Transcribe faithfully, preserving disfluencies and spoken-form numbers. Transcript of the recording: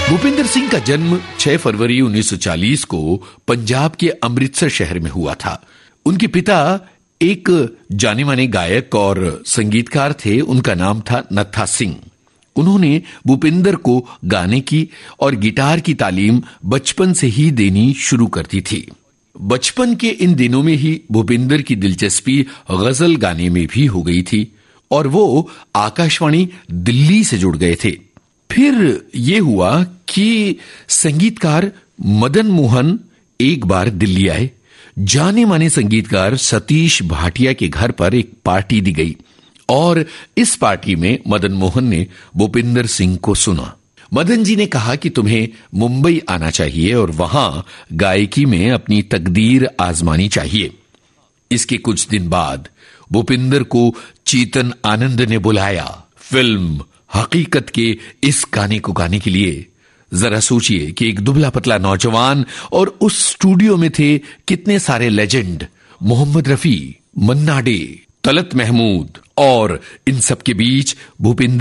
भूपिंदर सिंह का जन्म छह फरवरी उन्नीस सौ चालीस को पंजाब के अमृतसर शहर में हुआ था। उनके पिता एक जाने माने गायक और संगीतकार थे। उनका नाम था नत्था सिंह। उन्होंने भूपिंदर को गाने की और गिटार की तालीम बचपन से ही देनी शुरू कर दी थी। बचपन के इन दिनों में ही भूपिंदर की दिलचस्पी गजल गाने में भी हो गई थी और वो आकाशवाणी दिल्ली से जुड़ गए थे। फिर ये हुआ कि संगीतकार मदन मोहन एक बार दिल्ली आए। जाने माने संगीतकार सतीश भाटिया के घर पर एक पार्टी दी गई और इस पार्टी में मदन मोहन ने भूपिंदर सिंह को सुना। मदन जी ने कहा कि तुम्हें मुंबई आना चाहिए और वहां गायकी में अपनी तकदीर आजमानी चाहिए। इसके कुछ दिन बाद भूपिंदर को चेतन आनंद ने बुलाया फिल्म हकीकत के इस गाने को गाने के लिए। जरा सोचिए कि एक दुबला पतला नौजवान और उस स्टूडियो में थे कितने सारे लेजेंड, मोहम्मद रफी, मन्ना डे, तलत महमूद, और इन सब के बीच भूपिंदर